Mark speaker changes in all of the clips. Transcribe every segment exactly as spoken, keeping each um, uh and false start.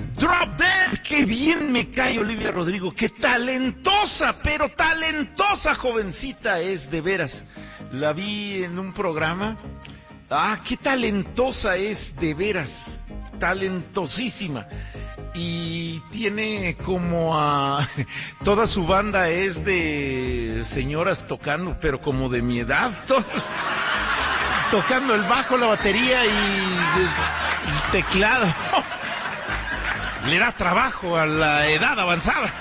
Speaker 1: Drop Dead, qué bien me cae Olivia Rodrigo, qué talentosa, pero talentosa jovencita es de veras. La vi en un programa, ah, qué talentosa es de veras, talentosísima. Y tiene como a... toda su banda es de señoras tocando, pero como de mi edad, todos tocando el bajo, la batería y el teclado. Le da trabajo a la edad avanzada.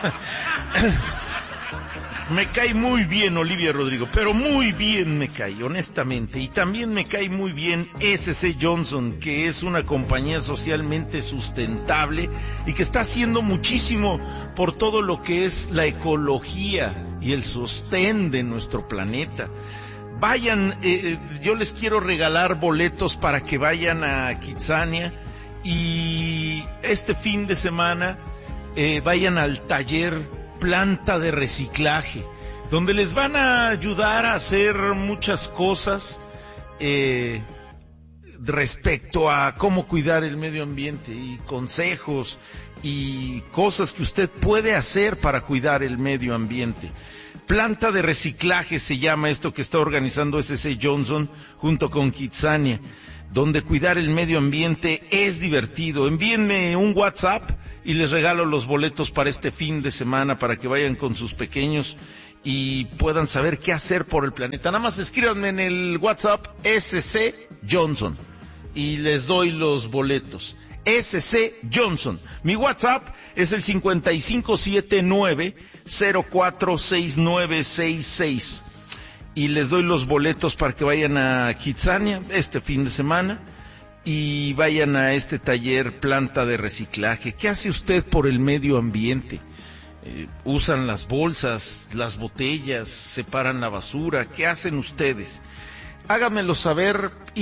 Speaker 1: Me cae muy bien Olivia Rodrigo, pero muy bien me cae, honestamente. Y también me cae muy bien ese ce Johnson, que es una compañía socialmente sustentable y que está haciendo muchísimo por todo lo que es la ecología y el sostén de nuestro planeta. Vayan, eh, yo les quiero regalar boletos para que vayan a Kitsania y este fin de semana eh, vayan al taller Planta de Reciclaje, donde les van a ayudar a hacer muchas cosas eh, respecto a cómo cuidar el medio ambiente y consejos y cosas que usted puede hacer para cuidar el medio ambiente. Planta de Reciclaje se llama esto que está organizando ese ce Johnson junto con Kitsania, donde cuidar el medio ambiente es divertido. Envíenme un WhatsApp y les regalo los boletos para este fin de semana para que vayan con sus pequeños y puedan saber qué hacer por el planeta. Nada más escríbanme en el WhatsApp ese ce Johnson y les doy los boletos. ese ce Johnson. Mi WhatsApp es el cincuenta y cinco setenta y nueve cero cuatro seis nueve seis seis y les doy los boletos para que vayan a Kitsania este fin de semana y vayan a este taller Planta de Reciclaje. ¿Qué hace usted por el medio ambiente? Eh, usan las bolsas, las botellas, separan la basura. ¿Qué hacen ustedes? Háganmelo saber.